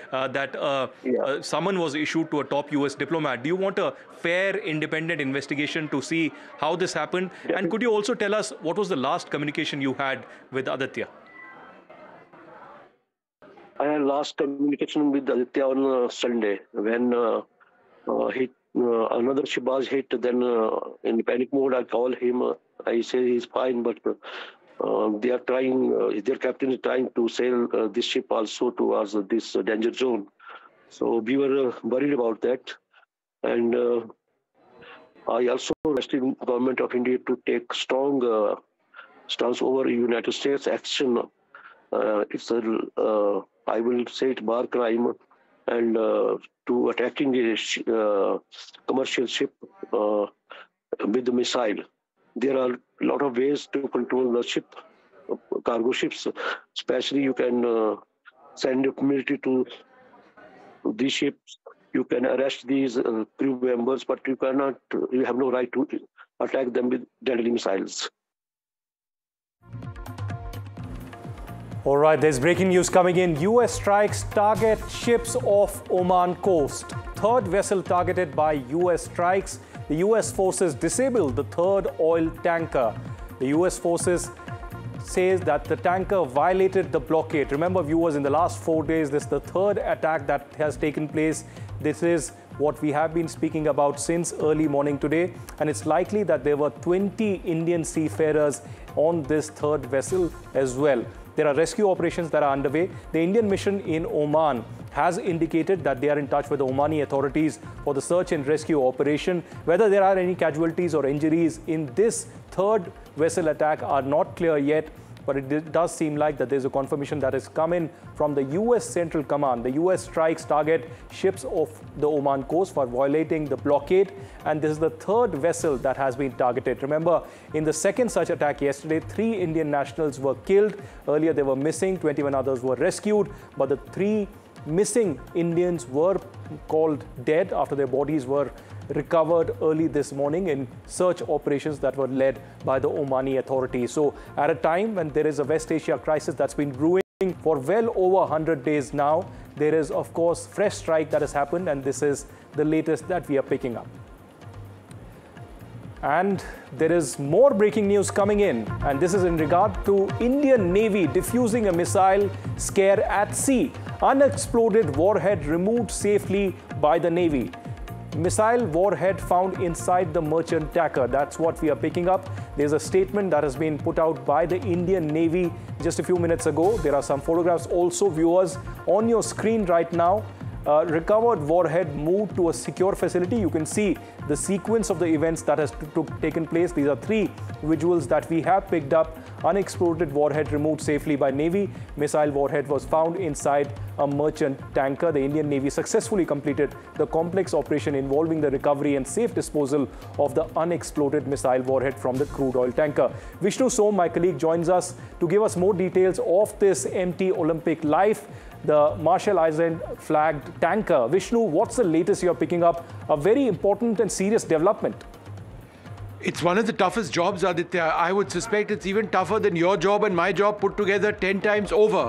that Yeah, summon was issued to a top US diplomat. Do you want a fair, independent investigation to see how this happened? And could you also tell us what was the last communication you had with Aditya? I had last communication with Aditya on Sunday when he another ship was hit. Then in panic mode, I call him. I say he's fine, but they are trying. Their captain is trying to sail this ship also towards this danger zone. So we were worried about that, and I also requested government of India to take strong stance over United States action. It's a I will say it war crime and to attacking a commercial ship with the missile. There are a lot of ways to control the ship, cargo ships. Especially, you can send military to these ships. You can arrest these crew members, but you cannot. You have no right to attack them with deadly missiles. All right, there's breaking news coming in. US strikes target ships off Oman coast. Third vessel targeted by US strikes. The US forces disabled the third oil tanker. The US forces says that the tanker violated the blockade. Remember, viewers, in the last 4 days, this is the third attack that has taken place. This is what we have been speaking about since early morning today. And it's likely that there were 20 Indian seafarers on this third vessel as well. There are rescue operations that are underway. The Indian mission in Oman has indicated that they are in touch with the Omani authorities for the search and rescue operation. Whether there are any casualties or injuries in this third vessel attack are not clear yet, but it does seem like that there's a confirmation that has come in from the US Central Command. The US strikes target ships off the Oman coast for violating the blockade, and this is the third vessel that has been targeted. Remember, in the second such attack yesterday, 3 Indian nationals were killed. Earlier they were missing, 21 others were rescued, but the 3 missing Indians were called dead after their bodies were recovered early this morning in search operations that were led by the Omani authorities. So at a time when there is a West Asia crisis that's been brewing for well over 100 days now, there is of course fresh strike that has happened, and this is the latest that we are picking up. And there is more breaking news coming in, and this is in regard to Indian Navy defusing a missile scare at sea. Unexploded warhead removed safely by the Navy. Missile warhead found inside the merchant tanker. That's what we are picking up. There's a statement that has been put out by the Indian Navy just a few minutes ago. There are some photographs also, viewers, on your screen right now. Recovered warhead moved to a secure facility. You can see the sequence of the events that has taken place. These are 3 visuals that we have picked up. Unexploded warhead removed safely by Navy. Missile warhead was found inside a merchant tanker. The Indian Navy successfully completed the complex operation involving the recovery and safe disposal of the unexploded missile warhead from the crude oil tanker. Vishnu Som, my colleague, joins us to give us more details of this MT Olympic Life, the Marshall Island flagged tanker. Vishnu, what's the latest you're picking up? A very important and serious development. It's one of the toughest jobs, Aditya. I would suspect it's even tougher than your job and my job put together 10 times over.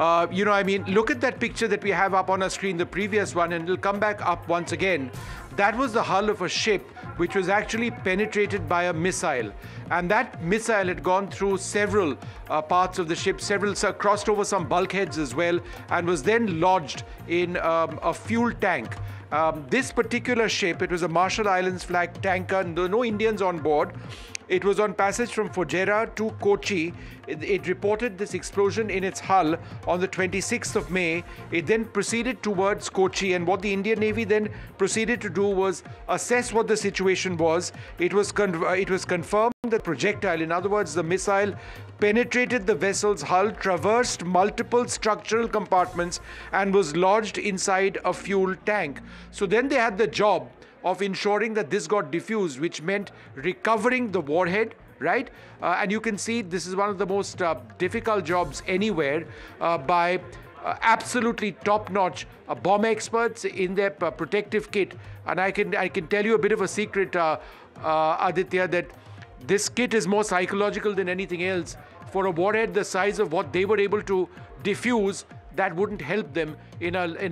Look at that picture that we have up on our screen, the previous one, and it'll come back up once again. That was the hull of a ship which was actually penetrated by a missile. And that missile had gone through several parts of the ship, crossed over some bulkheads as well, and was then lodged in a fuel tank. This particular ship, it was a Marshall Islands flag tanker, no Indians on board. It was on passage from Fujairah to Kochi. It reported this explosion in its hull on the 26th of May. It then proceeded towards Kochi, and what the Indian Navy then proceeded to do was assess what the situation was. It was confirmed that projectile, in other words, the missile, penetrated the vessel's hull, traversed multiple structural compartments, and was lodged inside a fuel tank. So then they had the job of ensuring that this got diffused, which meant recovering the warhead, right? And you can see this is one of the most difficult jobs anywhere by absolutely top-notch bomb experts in their protective kit. And I can tell you a bit of a secret, Aditya, that this kit is more psychological than anything else. For a warhead the size of what they were able to diffuse, that wouldn't help them in a